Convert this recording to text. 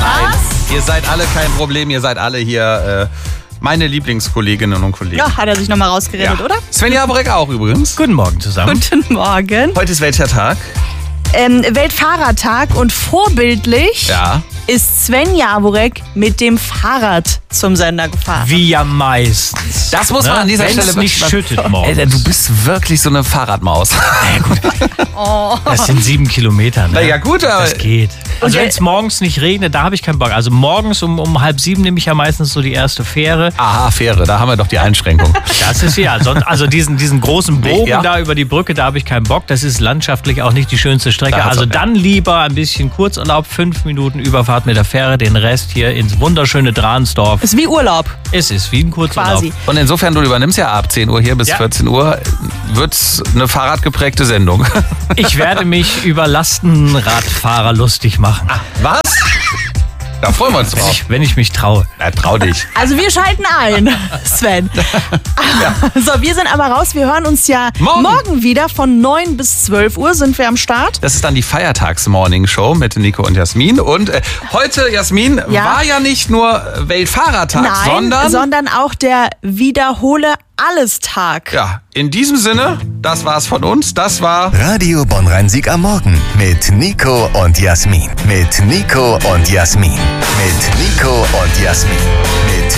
Ihr seid alle kein Problem, ihr seid alle hier meine Lieblingskolleginnen und Kollegen. Ja, hat er sich nochmal rausgeredet, oder? Sven Jaworek auch übrigens. Guten Morgen zusammen. Guten Morgen. Heute ist welcher Tag? Weltfahrradtag und vorbildlich ist Sven Jaworek mit dem Fahrrad zum Sender gefahren. Wie ja meistens. Das muss man an dieser Stelle nicht schüttet morgens. Ey, du bist wirklich so eine Fahrradmaus. Ja, gut. Das sind 7 Kilometer. Ne? Na ja, gut, aber das geht. Also wenn es morgens nicht regnet, da habe ich keinen Bock. Also morgens um 6:30 nehme ich ja meistens so die erste Fähre. Aha, Fähre, da haben wir doch die Einschränkung. Das ist also diesen großen Bogen da über die Brücke, da habe ich keinen Bock. Das ist landschaftlich auch nicht die schönste Strecke. Also dann lieber ein bisschen Kurzurlaub, 5 Minuten Überfahrt mit der Fähre, den Rest hier ins wunderschöne Dransdorf. Ist wie Urlaub. Es ist wie ein Kurzurlaub. Quasi. Und insofern, du übernimmst ja ab 10 Uhr hier bis 14 Uhr, wird's eine fahrradgeprägte Sendung. Ich werde mich über Lastenradfahrer lustig machen. Was? Da freuen wir uns drauf. Wenn ich mich traue. Na, trau dich. Also wir schalten ein, Sven. So, wir sind aber raus. Wir hören uns ja morgen wieder von 9 bis 12 Uhr sind wir am Start. Das ist dann die Feiertags-Morning-Show mit Nico und Jasmin. Und heute, Jasmin, war ja nicht nur Weltfahrradtag, sondern auch der Wiederhole-Alles-Tag. Ja, in diesem Sinne, das war's von uns. Das war Radio Bonn-Rhein-Sieg am Morgen mit Nico und Jasmin. Mit Nico und Jasmin. Mit Nico und Jasmin. Mit